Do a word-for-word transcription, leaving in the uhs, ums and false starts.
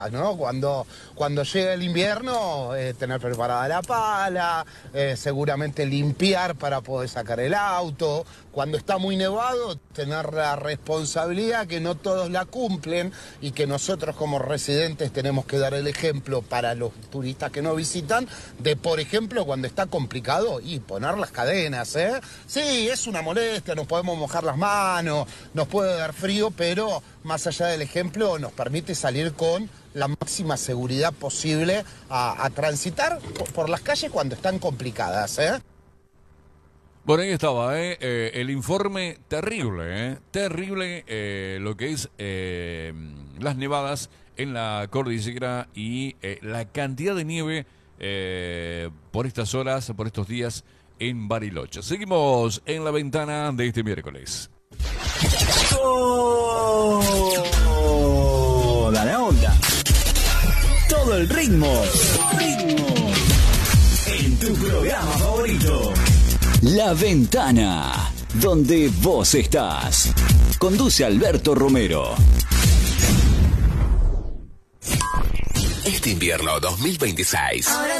¿no? Cuando, cuando llega el invierno, eh, tener preparada la pala, eh, seguramente limpiar para poder sacar el auto. Cuando está muy nevado, tener la responsabilidad que no todos la cumplen y que nosotros como residentes tenemos que dar el ejemplo para los turistas que nos visitan de, por ejemplo, cuando está complicado y poner las cadenas, ¿eh? Sí, es una molestia, nos podemos mojar las manos, nos puede dar frío, pero más allá del ejemplo nos permite salir con la máxima seguridad posible a, a transitar por, por las calles cuando están complicadas, ¿eh? Bueno, ahí estaba, ¿eh? Eh, el informe terrible, ¿eh? Terrible eh, lo que es eh, las nevadas en la cordillera y eh, la cantidad de nieve eh, por estas horas, por estos días en Bariloche. Seguimos en la ventana de este miércoles. Toda la onda. Todo el ritmo. Ritmo. En tu programa favorito. La Ventana, donde vos estás. Conduce Alberto Romero. Este invierno dos mil veintiséis.